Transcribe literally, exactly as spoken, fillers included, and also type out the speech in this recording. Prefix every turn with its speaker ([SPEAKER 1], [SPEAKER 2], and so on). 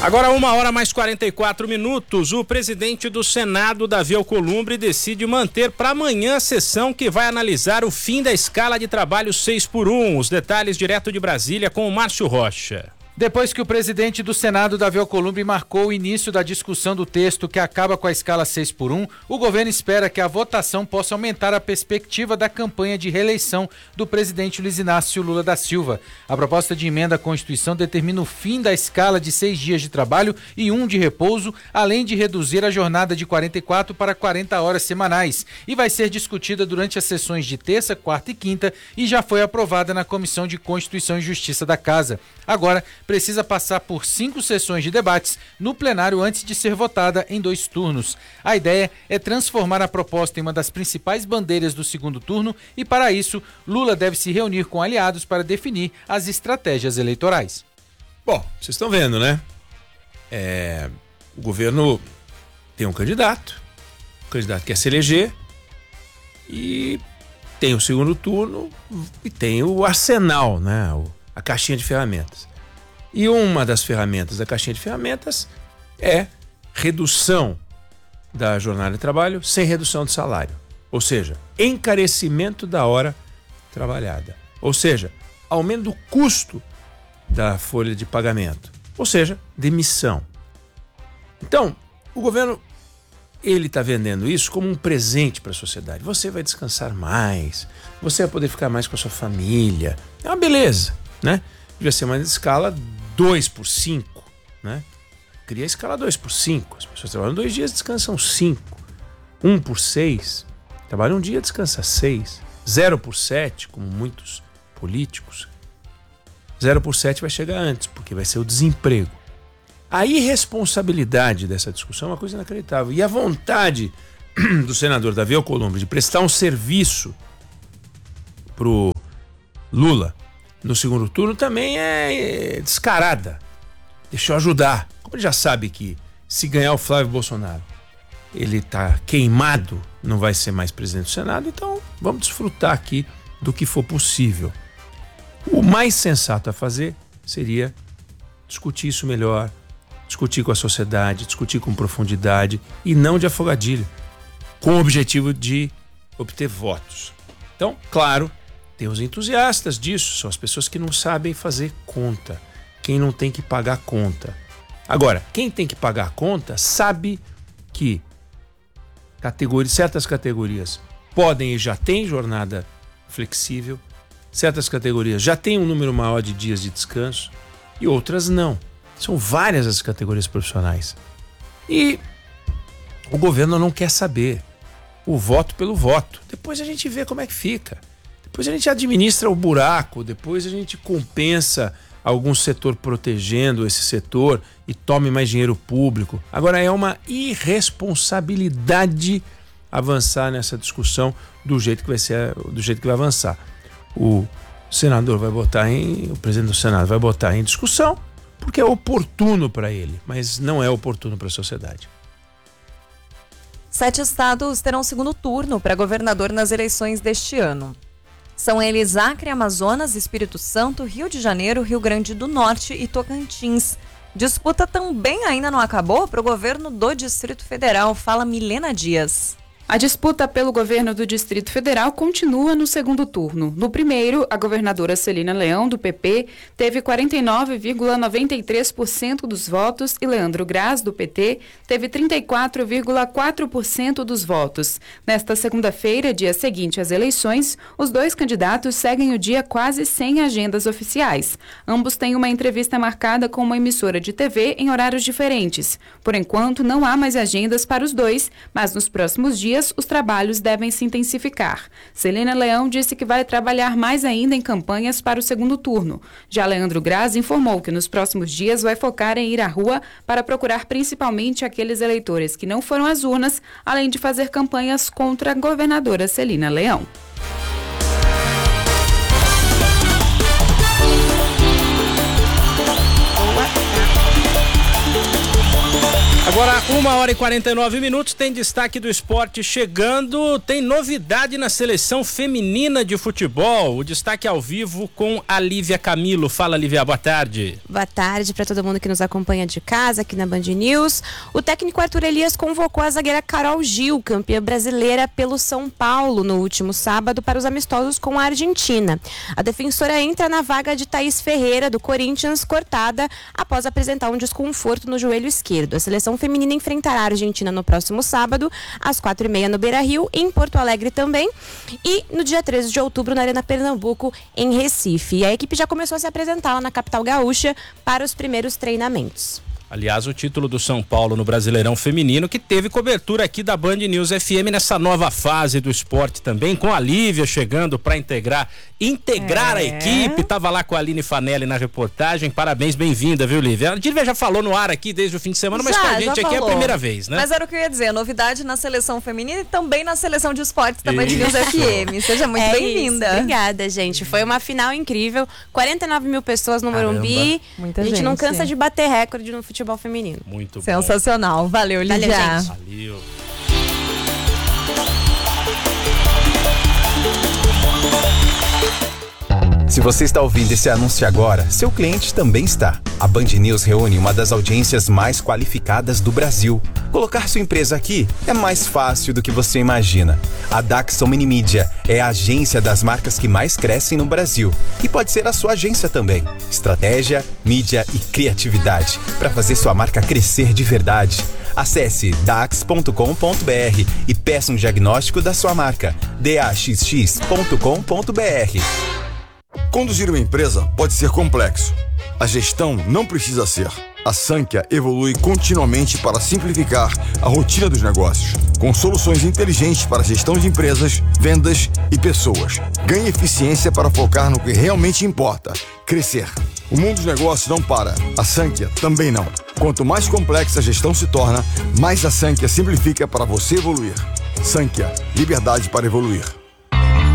[SPEAKER 1] Agora uma hora mais quarenta e quatro minutos, o presidente do Senado, Davi Alcolumbre, decide manter para amanhã a sessão que vai analisar o fim da escala de trabalho seis por um. Os detalhes direto de Brasília com o Márcio Rocha.
[SPEAKER 2] Depois que o presidente do Senado, Davi Alcolumbre, marcou o início da discussão do texto que acaba com a escala seis por um, o governo espera que a votação possa aumentar a perspectiva da campanha de reeleição do presidente Luiz Inácio Lula da Silva. A proposta de emenda à Constituição determina o fim da escala de seis dias de trabalho e um de repouso, além de reduzir a jornada de quarenta e quatro para quarenta horas semanais, e vai ser discutida durante as sessões de terça, quarta e quinta e já foi aprovada na Comissão de Constituição e Justiça da Casa. Agora, precisa passar por cinco sessões de debates no plenário antes de ser votada em dois turnos. A ideia é transformar a proposta em uma das principais bandeiras do segundo turno e, para isso, Lula deve se reunir com aliados para definir as estratégias eleitorais.
[SPEAKER 3] Bom, vocês estão vendo, né? É, o governo tem um candidato, o candidato quer se eleger e tem o segundo turno e tem o arsenal, né? O, a caixinha de ferramentas. E uma das ferramentas da caixinha de ferramentas é redução da jornada de trabalho sem redução de salário. Ou seja, encarecimento da hora trabalhada. Ou seja, aumento do custo da folha de pagamento. Ou seja, demissão. Então, o governo ele está vendendo isso como um presente para a sociedade. Você vai descansar mais, você vai poder ficar mais com a sua família. É uma beleza, né? Devia ser uma escala dois por cinco, né? Cria a escala dois por cinco. As pessoas trabalham dois dias, descansam cinco. um por seis, trabalha um dia, descansa seis. zero por sete, como muitos políticos. zero por sete vai chegar antes, porque vai ser o desemprego. A irresponsabilidade dessa discussão é uma coisa inacreditável. E a vontade do senador Davi Alcolumbre de prestar um serviço pro Lula no segundo turno também é descarada. Deixa eu ajudar. Como ele já sabe que se ganhar o Flávio Bolsonaro, ele tá queimado, não vai ser mais presidente do Senado, então vamos desfrutar aqui do que for possível. O mais sensato a fazer seria discutir isso melhor, discutir com a sociedade, discutir com profundidade e não de afogadilho, com o objetivo de obter votos. Então, claro, tem os entusiastas disso, são as pessoas que não sabem fazer conta, quem não tem que pagar conta. Agora, quem tem que pagar conta sabe que categorias, certas categorias podem e já têm jornada flexível, certas categorias já têm um número maior de dias de descanso e outras não. São várias as categorias profissionais. E o governo não quer saber. O voto pelo voto. Depois a gente vê como é que fica. Depois a gente administra o buraco, depois a gente compensa algum setor protegendo esse setor e tome mais dinheiro público. Agora é uma irresponsabilidade avançar nessa discussão do jeito que vai ser, do jeito que vai avançar. O senador vai botar em, o presidente do Senado vai botar em discussão porque é oportuno para ele, mas não é oportuno para a sociedade.
[SPEAKER 4] Sete estados terão segundo turno para governador nas eleições deste ano. São eles Acre, Amazonas, Espírito Santo, Rio de Janeiro, Rio Grande do Norte e Tocantins. Disputa também ainda não acabou para o governo do Distrito Federal, fala Milena Dias.
[SPEAKER 5] A disputa pelo governo do Distrito Federal continua no segundo turno. No primeiro, a governadora Celina Leão, do P P, teve quarenta e nove vírgula noventa e três por cento dos votos e Leandro Graz, do P T, teve trinta e quatro vírgula quatro por cento dos votos. Nesta segunda-feira, dia seguinte às eleições, os dois candidatos seguem o dia quase sem agendas oficiais. Ambos têm uma entrevista marcada com uma emissora de T V em horários diferentes. Por enquanto, não há mais agendas para os dois, mas nos próximos dias os trabalhos devem se intensificar. Celina Leão disse que vai trabalhar mais ainda em campanhas para o segundo turno. Já Leandro Graz informou que nos próximos dias vai focar em ir à rua para procurar principalmente aqueles eleitores que não foram às urnas, além de fazer campanhas contra a governadora Celina Leão.
[SPEAKER 1] Agora, uma hora e quarenta e nove minutos, tem destaque do esporte chegando, tem novidade na seleção feminina de futebol. O destaque ao vivo com a Lívia Camilo. Fala, Lívia, boa tarde.
[SPEAKER 6] Boa tarde para todo mundo que nos acompanha de casa, aqui na Band News. O técnico Arthur Elias convocou a zagueira Carol Gil, campeã brasileira pelo São Paulo, no último sábado, para os amistosos com a Argentina. A defensora entra na vaga de Thaís Ferreira, do Corinthians, cortada após apresentar um desconforto no joelho esquerdo. A seleção feminina enfrentará a Argentina no próximo sábado, às quatro e meia no Beira-Rio, em Porto Alegre também, e no dia treze de outubro na Arena Pernambuco, em Recife. E a equipe já começou a se apresentar lá na capital gaúcha para os primeiros treinamentos.
[SPEAKER 1] Aliás, o título do São Paulo no Brasileirão Feminino, que teve cobertura aqui da Band News F M nessa nova fase do esporte também, com a Lívia chegando para integrar, integrar é. a equipe. Tava lá com a Aline Fanelli na reportagem. Parabéns, bem-vinda, viu, Lívia? A Lívia já falou no ar aqui desde o fim de semana, mas
[SPEAKER 4] já,
[SPEAKER 1] com a gente aqui
[SPEAKER 4] falou.
[SPEAKER 1] é a primeira vez, né?
[SPEAKER 4] Mas era o que eu ia dizer, novidade na seleção feminina e também na seleção de esportes da Band News F M. Seja muito
[SPEAKER 6] é
[SPEAKER 4] bem-vinda.
[SPEAKER 6] Isso. Obrigada, gente. Foi uma final incrível. quarenta e nove mil pessoas no
[SPEAKER 1] Caramba.
[SPEAKER 6] Morumbi.
[SPEAKER 4] Muita
[SPEAKER 6] a gente,
[SPEAKER 4] gente
[SPEAKER 6] não cansa de bater recorde no futebol feminino.
[SPEAKER 1] Muito bom.
[SPEAKER 4] Sensacional. Valeu, Lívia.
[SPEAKER 6] Valeu, gente.
[SPEAKER 1] Valeu.
[SPEAKER 7] Se você está ouvindo esse anúncio agora, seu cliente também está. A Band News reúne uma das audiências mais qualificadas do Brasil. Colocar sua empresa aqui é mais fácil do que você imagina. A Daxon Minimídia é a agência das marcas que mais crescem no Brasil e pode ser a sua agência também. Estratégia, mídia e criatividade para fazer sua marca crescer de verdade. Acesse dax ponto com ponto b r e peça um diagnóstico da sua marca. d a x x ponto com ponto b r.
[SPEAKER 8] Conduzir uma empresa pode ser complexo. A gestão não precisa ser. A Sankhya evolui continuamente para simplificar a rotina dos negócios, com soluções inteligentes para a gestão de empresas, vendas e pessoas. Ganhe eficiência para focar no que realmente importa: crescer. O mundo dos negócios não para. A Sankhya também não. Quanto mais complexa a gestão se torna, mais a Sankhya simplifica para você evoluir. Sankhya, liberdade para evoluir.